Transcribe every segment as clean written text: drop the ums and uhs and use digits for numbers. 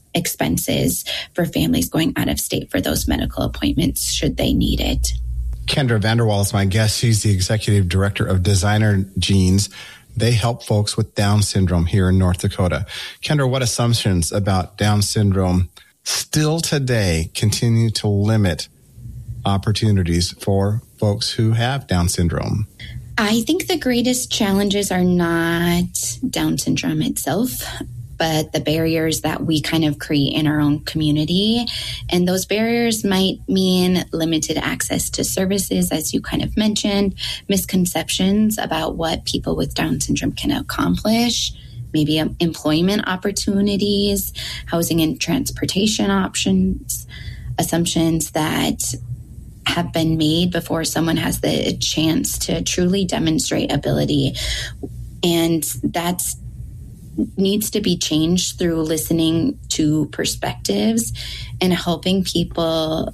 expenses for families going out of state for those medical appointments should they need it. Kendra Vanderwall is my guest. She's the executive director of Designer Genes. They help folks with Down syndrome here in North Dakota. Kendra, what assumptions about Down syndrome still today continue to limit opportunities for folks who have Down syndrome? I think the greatest challenges are not Down syndrome itself, but the barriers that we kind of create in our own community. And those barriers might mean limited access to services, as you kind of mentioned, misconceptions about what people with Down syndrome can accomplish, maybe employment opportunities, housing and transportation options, assumptions that have been made before someone has the chance to truly demonstrate ability. And that's needs to be changed through listening to perspectives and helping people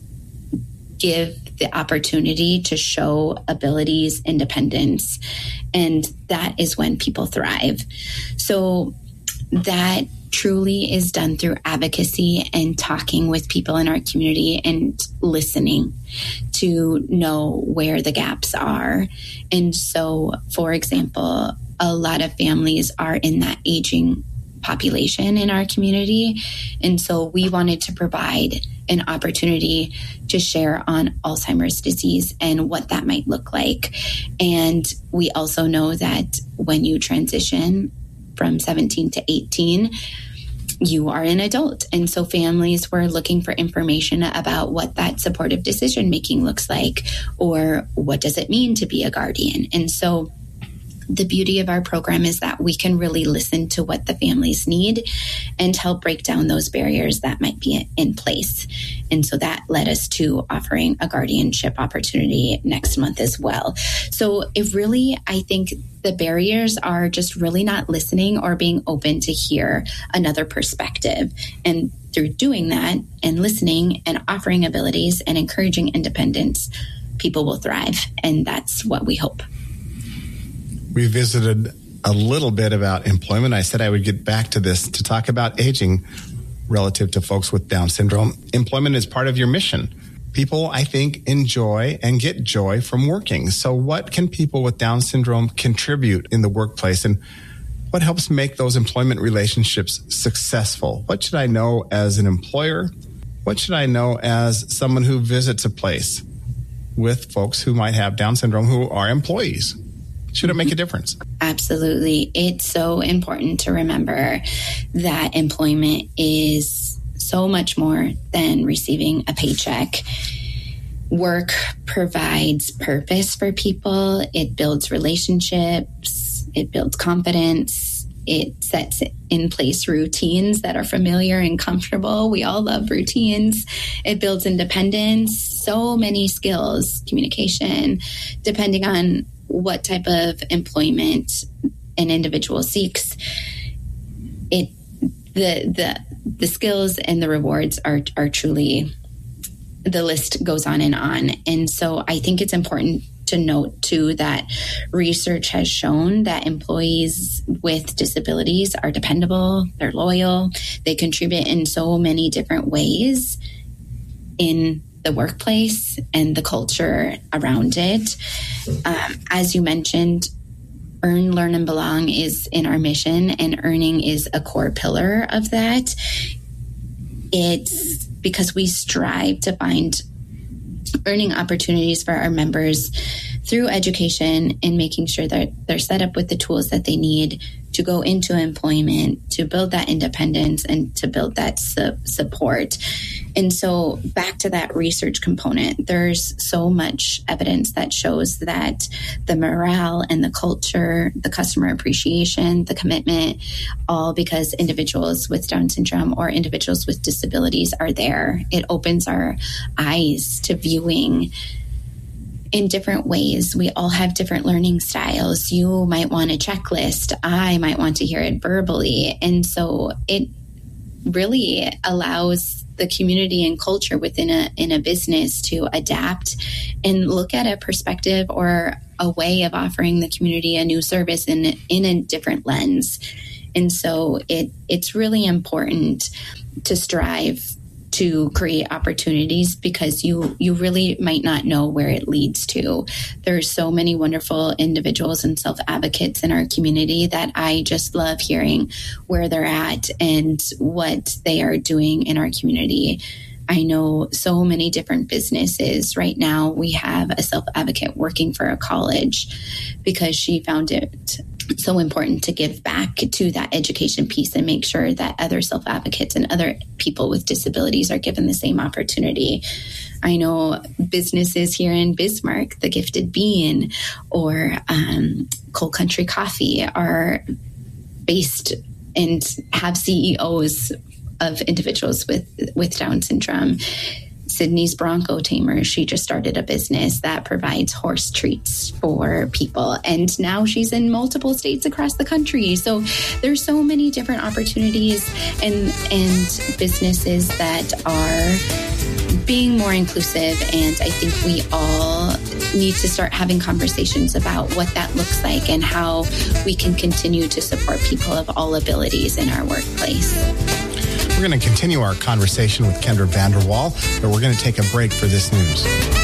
give the opportunity to show abilities, independence, and that is when people thrive. So that truly is done through advocacy and talking with people in our community and listening to know where the gaps are. And so, for example, a lot of families are in that aging population in our community. And so we wanted to provide an opportunity to share on Alzheimer's disease and what that might look like. And we also know that when you transition from 17 to 18, you are an adult. And so families were looking for information about what that supportive decision making looks like, or what does it mean to be a guardian. And so the beauty of our program is that we can really listen to what the families need and help break down those barriers that might be in place. And so that led us to offering a guardianship opportunity next month as well. So it really, I think the barriers are just really not listening or being open to hear another perspective. And through doing that and listening and offering abilities and encouraging independence, people will thrive. And that's what we hope. We visited a little bit about employment. I said I would get back to this to talk about aging relative to folks with Down syndrome. Employment is part of your mission. People, I think, enjoy and get joy from working. So what can people with Down syndrome contribute in the workplace, and what helps make those employment relationships successful? What should I know as an employer? What should I know as someone who visits a place with folks who might have Down syndrome who are employees? Should it make a difference? Absolutely. It's so important to remember that employment is so much more than receiving a paycheck. Work provides purpose for people. It builds relationships. It builds confidence. It sets in place routines that are familiar and comfortable. We all love routines. It builds independence, so many skills, communication, depending on what type of employment an individual seeks. The skills and the rewards are truly, the list goes on. And so I think it's important to note too that research has shown that employees with disabilities are dependable, they're loyal, they contribute in so many different ways in the workplace and the culture around it. As you mentioned, Earn, Learn, and Belong is in our mission, and earning is a core pillar of that. It's because we strive to find earning opportunities for our members through education and making sure that they're set up with the tools that they need to go into employment, to build that independence and to build that support. And so back to that research component, there's so much evidence that shows that the morale and the culture, the customer appreciation, the commitment, all because individuals with Down syndrome or individuals with disabilities are there. It opens our eyes to viewing in different ways. We all have different learning styles. You might want a checklist. I might want to hear it verbally. And so it really allows the community and culture within a business to adapt and look at a perspective or a way of offering the community a new service in a different lens. And so it's really important to strive to create opportunities, because you really might not know where it leads to. There's so many wonderful individuals and self-advocates in our community that I just love hearing where they're at and what they are doing in our community. I know so many different businesses. Right now, we have a self-advocate working for a college because she found it so important to give back to that education piece and make sure that other self-advocates and other people with disabilities are given the same opportunity. I know businesses here in Bismarck, the Gifted Bean or Cold Country Coffee, are based and have CEOs of individuals with Down syndrome. Sydney's Bronco Tamer, she just started a business that provides horse treats for people. And now she's in multiple states across the country. So there's so many different opportunities and businesses that are being more inclusive. And I think we all need to start having conversations about what that looks like and how we can continue to support people of all abilities in our workplace. We're going to continue our conversation with Kendra Vanderwall, but we're going to take a break for this news.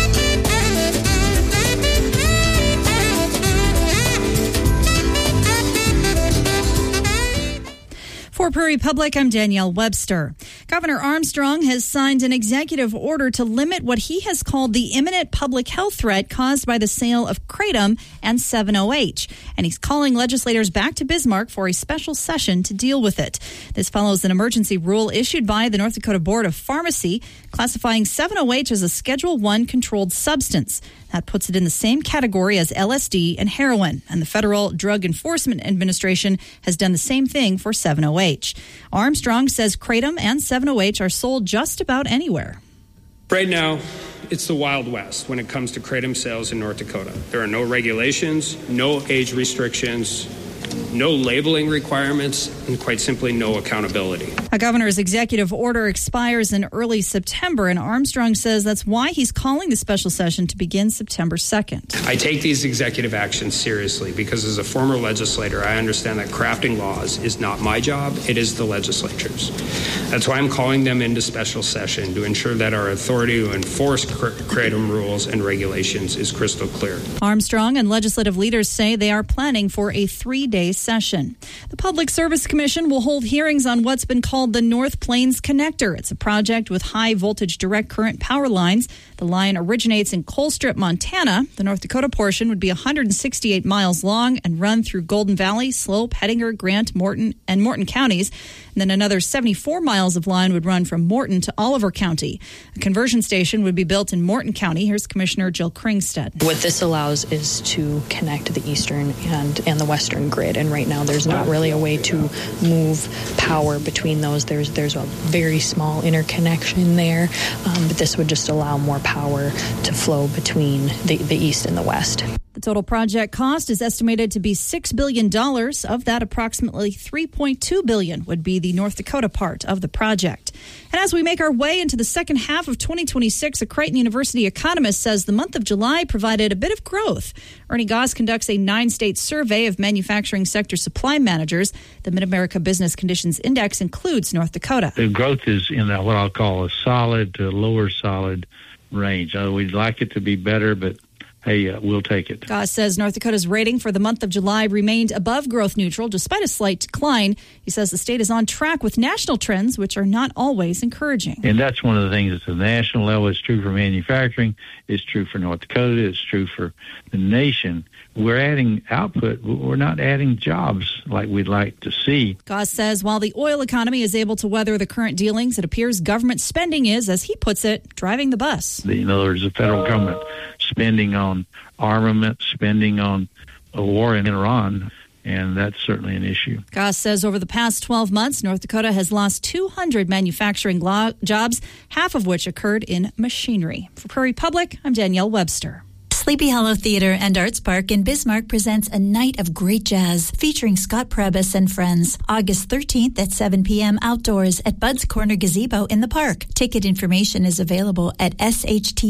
For Prairie Public, I'm Danielle Webster. Governor Armstrong has signed an executive order to limit what he has called the imminent public health threat caused by the sale of Kratom and 7-OH. And he's calling legislators back to Bismarck for a special session to deal with it. This follows an emergency rule issued by the North Dakota Board of Pharmacy classifying 7-OH as a Schedule I controlled substance. That puts it in the same category as LSD and heroin. And the Federal Drug Enforcement Administration has done the same thing for 7-OH. Armstrong says Kratom and 7-OH are sold just about anywhere. Right now, it's the Wild West when it comes to Kratom sales in North Dakota. There are no regulations, no age restrictions, no labeling requirements, and quite simply no accountability. A governor's executive order expires in early September, and Armstrong says that's why he's calling the special session to begin September 2nd. I take these executive actions seriously because as a former legislator, I understand that crafting laws is not my job, it is the legislature's. That's why I'm calling them into special session to ensure that our authority to enforce Kratom rules and regulations is crystal clear. Armstrong and legislative leaders say they are planning for a 3-day session. The Public Service Commission will hold hearings on what's been called the North Plains Connector. It's a project with high voltage direct current power lines. The line originates in Colstrip, Montana. The North Dakota portion would be 168 miles long and run through Golden Valley, Slope, Hettinger, Grant, Morton, and Morton counties. And then another 74 miles of line would run from Morton to Oliver County. A conversion station would be built in Morton County. Here's Commissioner Jill Kringstead. What this allows is to connect the eastern and the western grid. And right now there's not really a way to move power between those. There's a very small interconnection there, but this would just allow more power to flow between the east and the west. The total project cost is estimated to be $6 billion. Of that, approximately $3.2 billion would be the North Dakota part of the project. And as we make our way into the second half of 2026, a Creighton University economist says the month of July provided a bit of growth. Ernie Goss conducts a 9-state survey of manufacturing sector supply managers. The Mid-America Business Conditions Index includes North Dakota. The growth is in what I'll call a solid to lower solid range. We'd like it to be better, but hey, we'll take it. Goss says North Dakota's rating for the month of July remained above growth neutral despite a slight decline. He says the state is on track with national trends, which are not always encouraging. And that's one of the things at the national level. It's true for manufacturing. It's true for North Dakota. It's true for the nation. We're adding output. We're not adding jobs like we'd like to see. Goss says while the oil economy is able to weather the current dealings, it appears government spending is, as he puts it, driving the bus. In other words, the federal government spending on armament, spending on a war in Iran, and that's certainly an issue. Goss says over the past 12 months, North Dakota has lost 200 manufacturing jobs, half of which occurred in machinery. For Prairie Public, I'm Danielle Webster. Sleepy Hollow Theater and Arts Park in Bismarck presents a night of great jazz featuring Scott Prebus and friends. August 13th at 7 p.m. outdoors at Bud's Corner Gazebo in the park. Ticket information is available at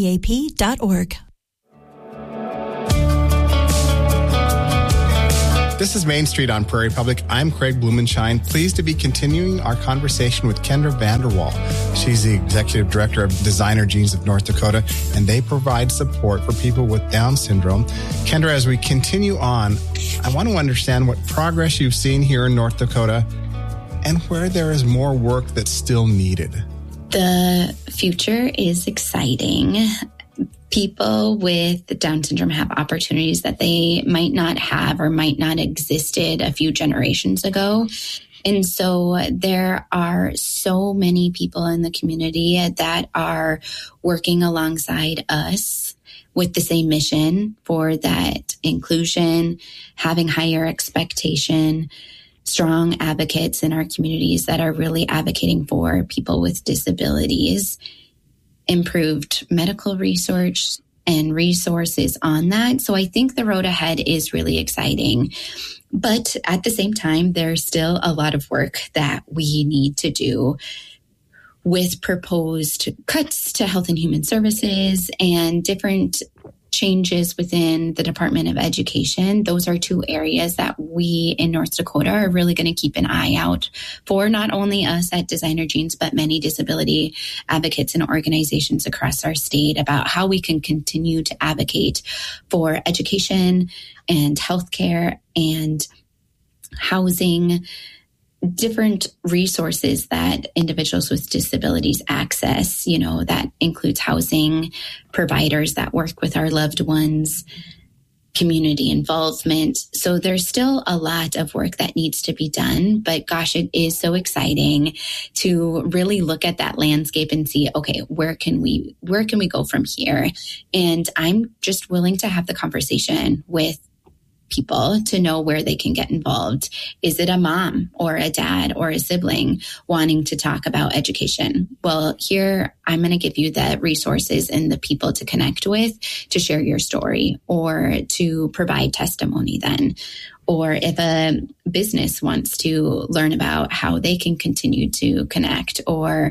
shtap.org. This is Main Street on Prairie Public. I'm Craig Blumenshine, pleased to be continuing our conversation with Kendra Vanderwall. She's the Executive Director of Designer Jeans of North Dakota, and they provide support for people with Down syndrome. Kendra, as we continue on, I want to understand what progress you've seen here in North Dakota and where there is more work that's still needed. The future is exciting. People with Down syndrome have opportunities that they might not have or might not existed a few generations ago. And so there are so many people in the community that are working alongside us with the same mission for that inclusion, having higher expectation, strong advocates in our communities that are really advocating for people with disabilities, improved medical research and resources on that. So I think the road ahead is really exciting. But at the same time, there's still a lot of work that we need to do with proposed cuts to Health and Human Services and different changes within the Department of Education. Those are two areas that we in North Dakota are really going to keep an eye out for, not only us at Designer Jeans, but many disability advocates and organizations across our state about how we can continue to advocate for education and healthcare and housing, different resources that individuals with disabilities access. You know, that includes housing, providers that work with our loved ones, community involvement. So there's still a lot of work that needs to be done, but gosh, it is so exciting to really look at that landscape and see, okay, where can we go from here? And I'm just willing to have the conversation with people to know where they can get involved. Is it a mom or a dad or a sibling wanting to talk about education? Well, here I'm going to give you the resources and the people to connect with to share your story or to provide testimony then. Or if a business wants to learn about how they can continue to connect, or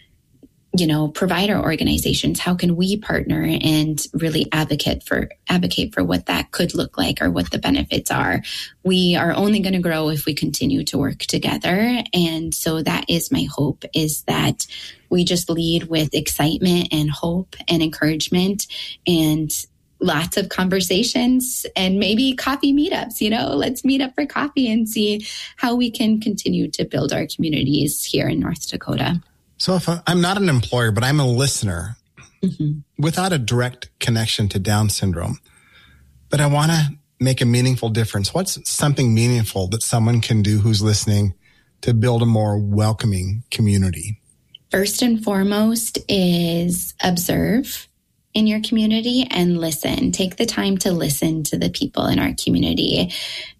provider organizations, how can we partner and really advocate for what that could look like or what the benefits are? We are only going to grow if we continue to work together. And so that is my hope, is that we just lead with excitement and hope and encouragement and lots of conversations and maybe coffee meetups. Let's meet up for coffee and see how we can continue to build our communities here in North Dakota. So if I'm not an employer, but I'm a listener without a direct connection to Down syndrome, but I want to make a meaningful difference, what's something meaningful that someone can do who's listening to build a more welcoming community? First and foremost is observe in your community and listen. Take the time to listen to the people in our community.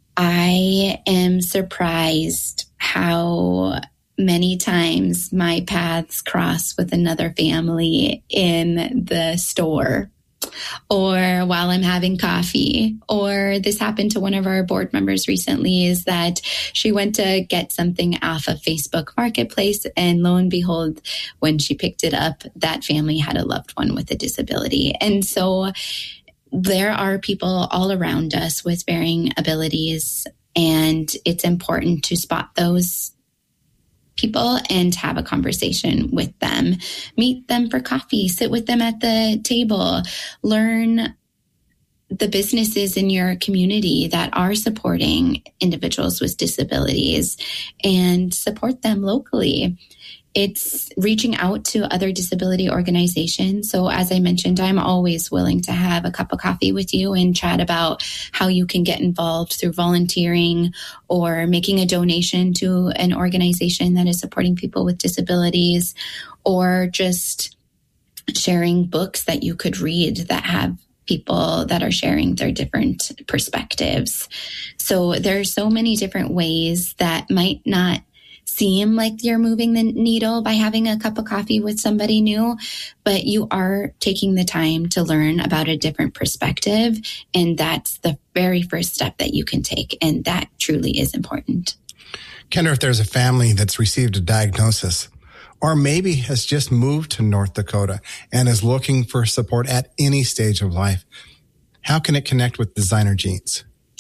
I am surprised how many times my paths cross with another family in the store or while I'm having coffee. Or this happened to one of our board members recently, is that she went to get something off of Facebook Marketplace, and lo and behold, when she picked it up, that family had a loved one with a disability. And so there are people all around us with varying abilities, and it's important to spot those people and have a conversation with them. Meet them for coffee, sit with them at the table, learn the businesses in your community that are supporting individuals with disabilities and support them locally. It's reaching out to other disability organizations. So as I mentioned, I'm always willing to have a cup of coffee with you and chat about how you can get involved through volunteering or making a donation to an organization that is supporting people with disabilities, or just sharing books that you could read that have people that are sharing their different perspectives. So there are so many different ways that might not seem like you're moving the needle by having a cup of coffee with somebody new, but you are taking the time to learn about a different perspective. And that's the very first step that you can take. And that truly is important. Kendra, if there's a family that's received a diagnosis or maybe has just moved to North Dakota and is looking for support at any stage of life, how can it connect with Designer Jeans?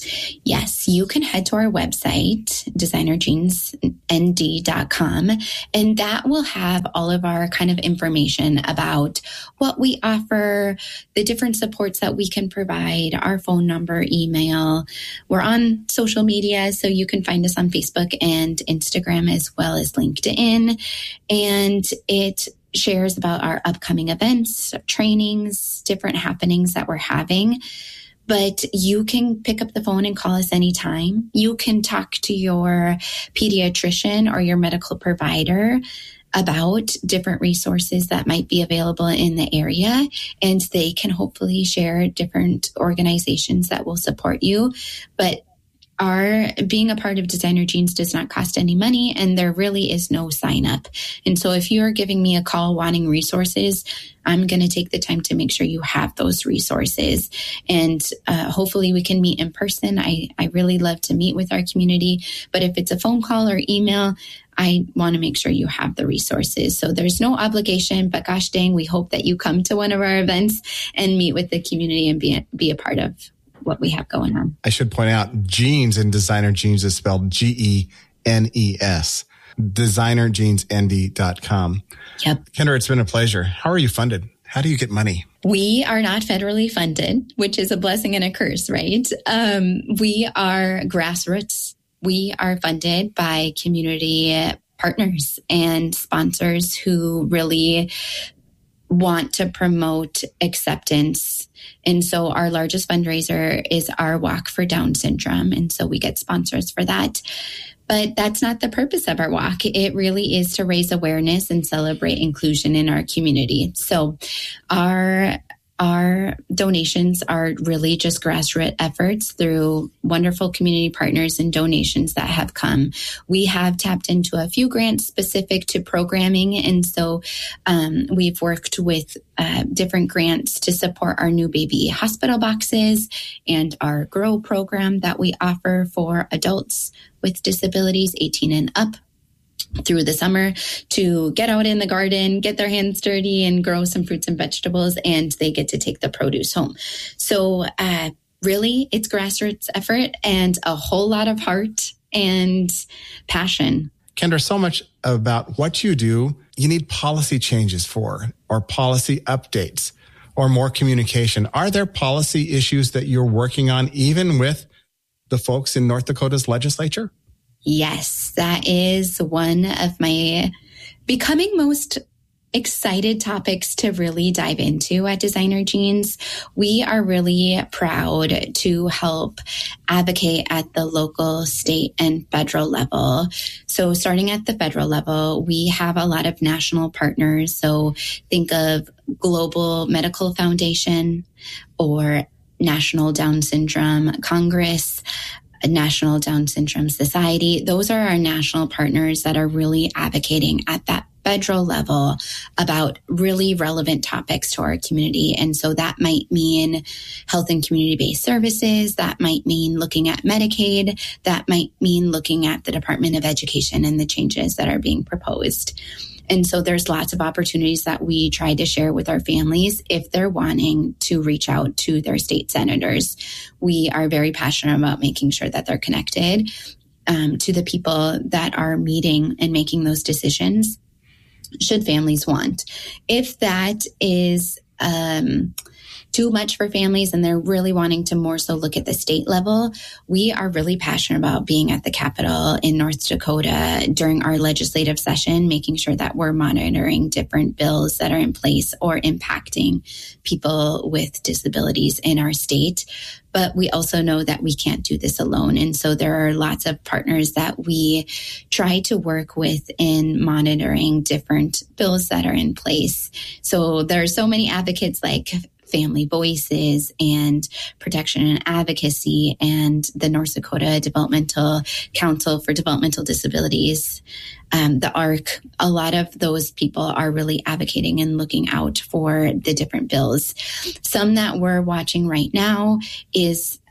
Yes, you can head to our website, designerjeansnd.com, and that will have all of our kind of information about what we offer, the different supports that we can provide, our phone number, email. We're on social media, so you can find us on Facebook and Instagram as well as LinkedIn. And it shares about our upcoming events, trainings, different happenings that we're having. But you can pick up the phone and call us anytime. You can talk to your pediatrician or your medical provider about different resources that might be available in the area, and they can hopefully share different organizations that will support you. But our being a part of Designer Jeans does not cost any money, and there really is no sign up. And so if you're giving me a call wanting resources, I'm going to take the time to make sure you have those resources. And hopefully we can meet in person. I really love to meet with our community. But if it's a phone call or email, I want to make sure you have the resources. So there's no obligation, but gosh dang, we hope that you come to one of our events and meet with the community and be a part of what we have going on. I should point out, jeans in Designer Jeans is spelled Genes. DesignerJeansND.com. Yep. Kendra, it's been a pleasure. How are you funded? How do you get money? We are not federally funded, which is a blessing and a curse, right? We are grassroots. We are funded by community partners and sponsors who really want to promote acceptance. And so our largest fundraiser is our Walk for Down Syndrome. And so we get sponsors for that. But that's not the purpose of our walk. It really is to raise awareness and celebrate inclusion in our community. So our donations are really just grassroots efforts through wonderful community partners and donations that have come. We have tapped into a few grants specific to programming. And so we've worked with different grants to support our new baby hospital boxes and our GROW program that we offer for adults with disabilities 18 and up through the summer to get out in the garden, get their hands dirty and grow some fruits and vegetables, and they get to take the produce home. So really, it's grassroots effort and a whole lot of heart and passion. Kendra, so much about what you do, you need policy changes for, or policy updates, or more communication. Are there policy issues that you're working on, even with the folks in North Dakota's legislature? Yes, that is one of my becoming most excited topics to really dive into at Designer Jeans. We are really proud to help advocate at the local, state, and federal level. So starting at the federal level, we have a lot of national partners. So think of Global Medical Foundation or National Down Syndrome Congress, National Down Syndrome Society. Those are our national partners that are really advocating at that federal level about really relevant topics to our community. And so that might mean health and community-based services. That might mean looking at Medicaid. That might mean looking at the Department of Education and the changes that are being proposed. And so there's lots of opportunities that we try to share with our families if they're wanting to reach out to their state senators. We are very passionate about making sure that they're connected to the people that are meeting and making those decisions, should families want. If that is too much for families and they're really wanting to more so look at the state level, we are really passionate about being at the Capitol in North Dakota during our legislative session, making sure that we're monitoring different bills that are in place or impacting people with disabilities in our state. But we also know that we can't do this alone. And so there are lots of partners that we try to work with in monitoring different bills that are in place. So there are so many advocates like Family Voices and Protection and Advocacy and the North Dakota Developmental Council for Developmental Disabilities, the ARC. A lot of those people are really advocating and looking out for the different bills. Some that we're watching right now is,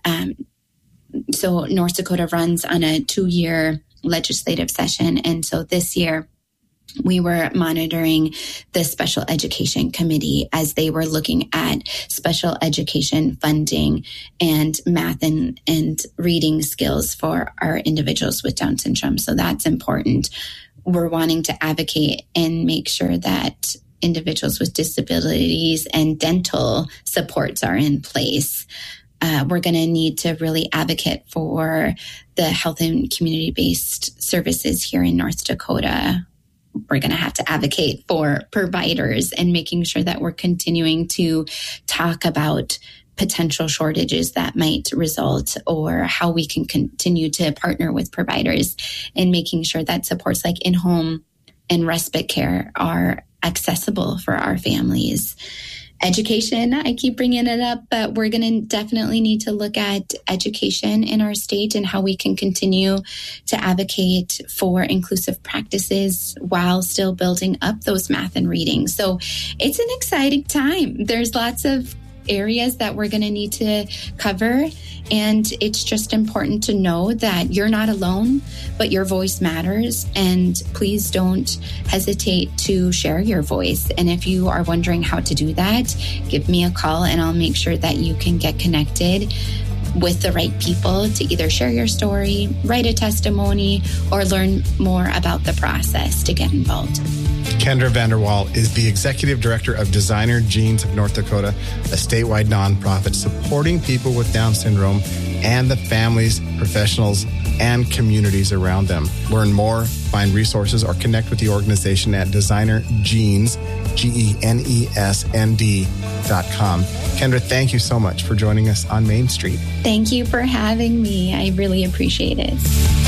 so North Dakota runs on a 2-year legislative session. And so this year, we were monitoring the special education committee as they were looking at special education funding and math and reading skills for our individuals with Down syndrome. So that's important. We're wanting to advocate and make sure that individuals with disabilities and dental supports are in place. We're going to need to really advocate for the health and community-based services here in North Dakota. We're going to have to advocate for providers and making sure that we're continuing to talk about potential shortages that might result, or how we can continue to partner with providers and making sure that supports like in-home and respite care are accessible for our families. Education, I keep bringing it up, but we're going to definitely need to look at education in our state and how we can continue to advocate for inclusive practices while still building up those math and reading. So it's an exciting time. There's lots of areas that we're going to need to cover. And it's just important to know that you're not alone, but your voice matters. And please don't hesitate to share your voice. And if you are wondering how to do that, give me a call and I'll make sure that you can get connected with the right people to either share your story, write a testimony, or learn more about the process to get involved. Kendra Vanderwall is the Executive Director of Designer Jeans of North Dakota, a statewide nonprofit supporting people with Down syndrome and the families, professionals, and communities around them. Learn more, find resources, or connect with the organization at designerjeans, GENESND.com. Kendra, thank you so much for joining us on Main Street. Thank you for having me. I really appreciate it.